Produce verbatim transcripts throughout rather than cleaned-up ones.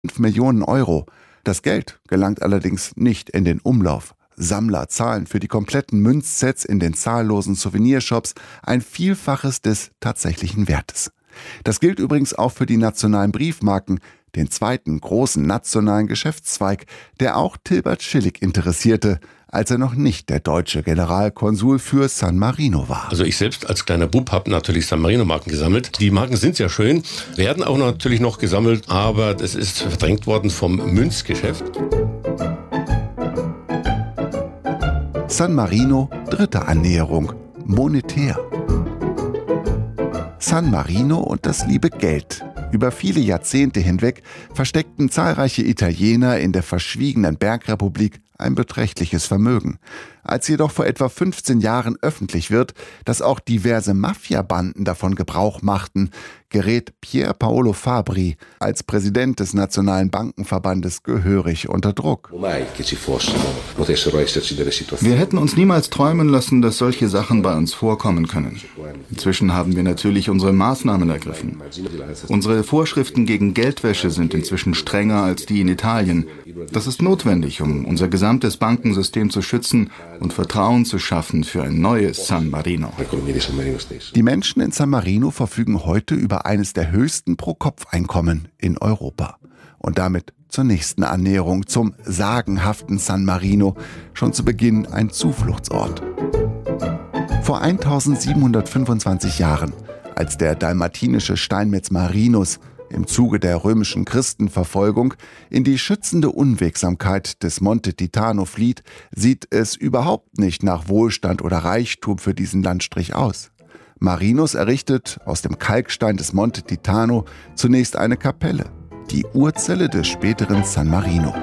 fünf Millionen Euro. Das Geld gelangt allerdings nicht in den Umlauf. Sammler zahlen für die kompletten Münzsets in den zahllosen Souvenirshops ein Vielfaches des tatsächlichen Wertes. Das gilt übrigens auch für die nationalen Briefmarken, den zweiten großen nationalen Geschäftszweig, der auch Tilbert Schillig interessierte, als er noch nicht der deutsche Generalkonsul für San Marino war. Also ich selbst als kleiner Bub habe natürlich San Marino-Marken gesammelt. Die Marken sind sehr schön, werden auch natürlich noch gesammelt, aber das ist verdrängt worden vom Münzgeschäft. San Marino, dritte Annäherung, monetär. San Marino und das liebe Geld. Über viele Jahrzehnte hinweg versteckten zahlreiche Italiener in der verschwiegenen Bergrepublik ein beträchtliches Vermögen. Als jedoch vor etwa fünfzehn Jahren öffentlich wird, dass auch diverse Mafiabanden davon Gebrauch machten, gerät Pier Paolo Fabri als Präsident des Nationalen Bankenverbandes gehörig unter Druck. Wir hätten uns niemals träumen lassen, dass solche Sachen bei uns vorkommen können. Inzwischen haben wir natürlich unsere Maßnahmen ergriffen. Unsere Vorschriften gegen Geldwäsche sind inzwischen strenger als die in Italien. Das ist notwendig, um unser gesamtes Bankensystem zu schützen und Vertrauen zu schaffen für ein neues San Marino. Die Menschen in San Marino verfügen heute über eines der höchsten Pro-Kopf-Einkommen in Europa. Und damit zur nächsten Annäherung zum sagenhaften San Marino, schon zu Beginn ein Zufluchtsort. Vor eintausendsiebenhundertfünfundzwanzig Jahren, als der dalmatinische Steinmetz Marinus im Zuge der römischen Christenverfolgung in die schützende Unwegsamkeit des Monte Titano flieht, sieht es überhaupt nicht nach Wohlstand oder Reichtum für diesen Landstrich aus. Marinus errichtet aus dem Kalkstein des Monte Titano zunächst eine Kapelle, die Urzelle des späteren San Marino.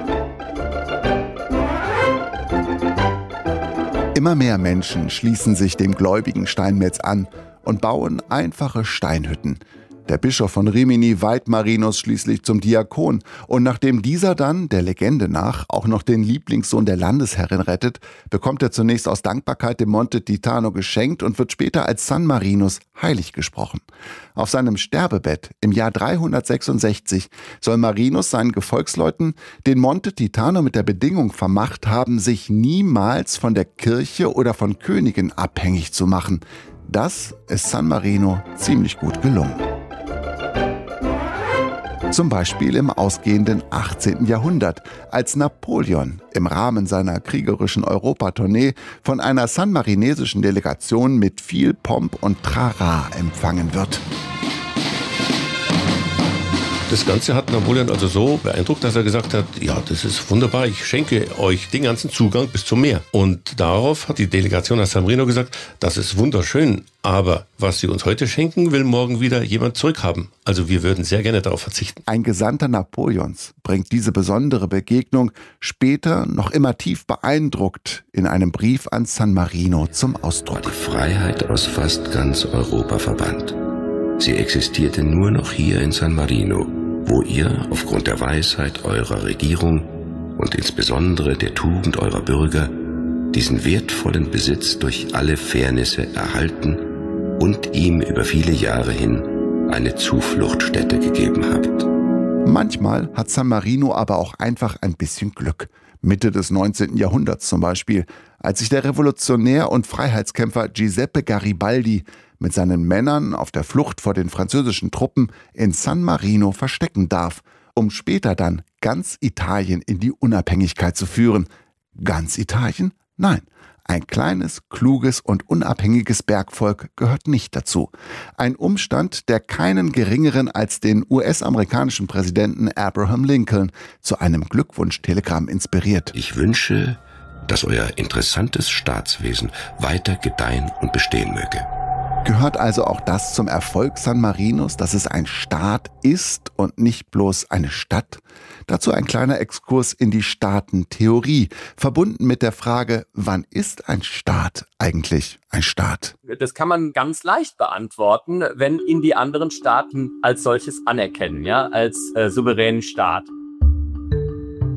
Immer mehr Menschen schließen sich dem gläubigen Steinmetz an und bauen einfache Steinhütten. Der Bischof von Rimini weiht Marinus schließlich zum Diakon, und nachdem dieser dann, der Legende nach, auch noch den Lieblingssohn der Landesherrin rettet, bekommt er zunächst aus Dankbarkeit dem Monte Titano geschenkt und wird später als San Marinus heilig gesprochen. Auf seinem Sterbebett im Jahr dreihundertsechsundsechzig soll Marinus seinen Gefolgsleuten den Monte Titano mit der Bedingung vermacht haben, sich niemals von der Kirche oder von Königen abhängig zu machen. Das ist San Marino ziemlich gut gelungen. Zum Beispiel im ausgehenden achtzehnten Jahrhundert, als Napoleon im Rahmen seiner kriegerischen Europatournee von einer sanmarinesischen Delegation mit viel Pomp und Trara empfangen wird. Das Ganze hat Napoleon also so beeindruckt, dass er gesagt hat, ja, das ist wunderbar, ich schenke euch den ganzen Zugang bis zum Meer. Und darauf hat die Delegation aus San Marino gesagt, das ist wunderschön, aber was sie uns heute schenken, will morgen wieder jemand zurückhaben. Also wir würden sehr gerne darauf verzichten. Ein Gesandter Napoleons bringt diese besondere Begegnung später noch immer tief beeindruckt in einem Brief an San Marino zum Ausdruck. Die Freiheit aus fast ganz Europa verbannt. Sie existierte nur noch hier in San Marino, wo ihr aufgrund der Weisheit eurer Regierung und insbesondere der Tugend eurer Bürger diesen wertvollen Besitz durch alle Fairnisse erhalten und ihm über viele Jahre hin eine Zufluchtsstätte gegeben habt. Manchmal hat San Marino aber auch einfach ein bisschen Glück. Mitte des neunzehnten Jahrhunderts zum Beispiel, als sich der Revolutionär und Freiheitskämpfer Giuseppe Garibaldi mit seinen Männern auf der Flucht vor den französischen Truppen in San Marino verstecken darf, um später dann ganz Italien in die Unabhängigkeit zu führen. Ganz Italien? Nein. Ein kleines, kluges und unabhängiges Bergvolk gehört nicht dazu. Ein Umstand, der keinen geringeren als den U S-amerikanischen Präsidenten Abraham Lincoln zu einem Glückwunschtelegramm inspiriert. Ich wünsche, dass euer interessantes Staatswesen weiter gedeihen und bestehen möge. Gehört also auch das zum Erfolg San Marinos, dass es ein Staat ist und nicht bloß eine Stadt? Dazu ein kleiner Exkurs in die Staatentheorie, verbunden mit der Frage, wann ist ein Staat eigentlich ein Staat? Das kann man ganz leicht beantworten, wenn ihn die anderen Staaten als solches anerkennen, ja, als äh, souveränen Staat.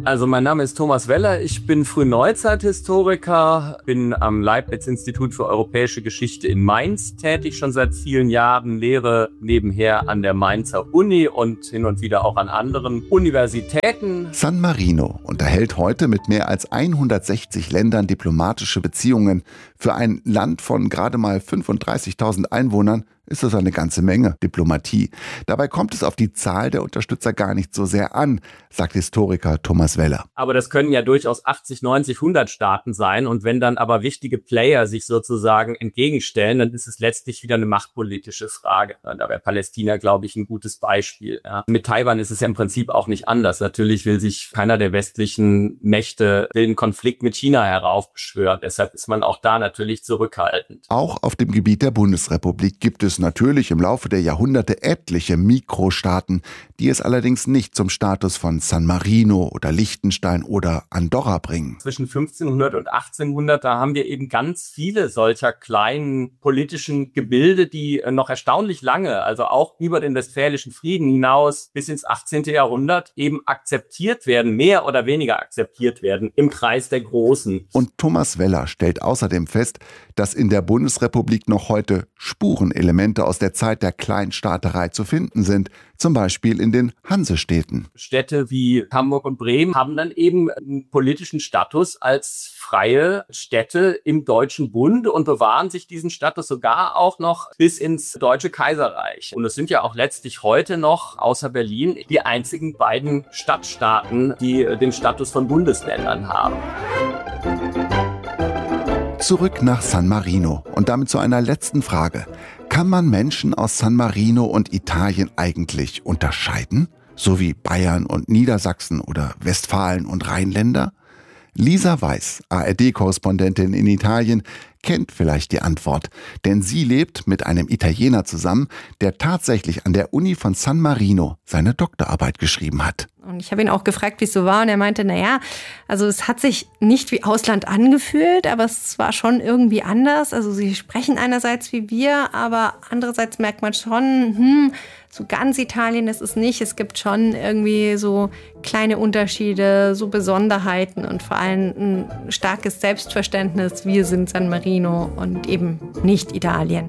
Also mein Name ist Thomas Weller, ich bin Frühneuzeithistoriker, bin am Leibniz-Institut für Europäische Geschichte in Mainz tätig, schon seit vielen Jahren, lehre nebenher an der Mainzer Uni und hin und wieder auch an anderen Universitäten. San Marino unterhält heute mit mehr als hundertsechzig Ländern diplomatische Beziehungen. Für ein Land von gerade mal fünfunddreißigtausend Einwohnern ist das eine ganze Menge Diplomatie. Dabei kommt es auf die Zahl der Unterstützer gar nicht so sehr an, sagt Historiker Thomas Weller. Aber das können ja durchaus achtzig, neunzig, hundert Staaten sein. Und wenn dann aber wichtige Player sich sozusagen entgegenstellen, dann ist es letztlich wieder eine machtpolitische Frage. Da wäre Palästina, glaube ich, ein gutes Beispiel. Ja. Mit Taiwan ist es ja im Prinzip auch nicht anders. Natürlich will sich keiner der westlichen Mächte den Konflikt mit China heraufbeschwören. Deshalb ist man auch da natürlich zurückhaltend. Auch auf dem Gebiet der Bundesrepublik gibt es natürlich im Laufe der Jahrhunderte etliche Mikrostaaten, die es allerdings nicht zum Status von San Marino oder Liechtenstein oder Andorra bringen. Zwischen fünfzehnhundert und achtzehnhundert, da haben wir eben ganz viele solcher kleinen politischen Gebilde, die noch erstaunlich lange, also auch über den Westfälischen Frieden hinaus bis ins achtzehnten Jahrhundert eben akzeptiert werden, mehr oder weniger akzeptiert werden im Kreis der Großen. Und Thomas Weller stellt außerdem fest, dass in der Bundesrepublik noch heute Spurenelemente aus der Zeit der Kleinstaaterei zu finden sind, zum Beispiel in den Hansestädten. Städte wie Hamburg und Bremen haben dann eben einen politischen Status als freie Städte im Deutschen Bund und bewahren sich diesen Status sogar auch noch bis ins Deutsche Kaiserreich. Und es sind ja auch letztlich heute noch, außer Berlin, die einzigen beiden Stadtstaaten, die den Status von Bundesländern haben. Zurück nach San Marino und damit zu einer letzten Frage. Kann man Menschen aus San Marino und Italien eigentlich unterscheiden? So wie Bayern und Niedersachsen oder Westfalen und Rheinländer? Lisa Weiß, A R D-Korrespondentin in Italien, kennt vielleicht die Antwort. Denn sie lebt mit einem Italiener zusammen, der tatsächlich an der Uni von San Marino seine Doktorarbeit geschrieben hat. Und ich habe ihn auch gefragt, wie es so war. Und er meinte, naja, also es hat sich nicht wie Ausland angefühlt, aber es war schon irgendwie anders. Also sie sprechen einerseits wie wir, aber andererseits merkt man schon, hm, so ganz Italien ist es nicht. Es gibt schon irgendwie so kleine Unterschiede, so Besonderheiten und vor allem ein starkes Selbstverständnis. Wir sind San Marino und eben nicht Italien.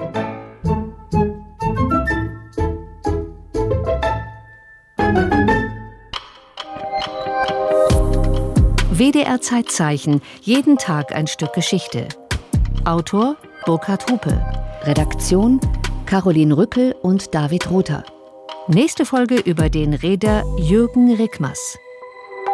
W D R Zeitzeichen, jeden Tag ein Stück Geschichte. Autor Burkhard Hupe. Redaktion Caroline Rückel und David Rother. Nächste Folge über den Reeder Jürgen Rickmers.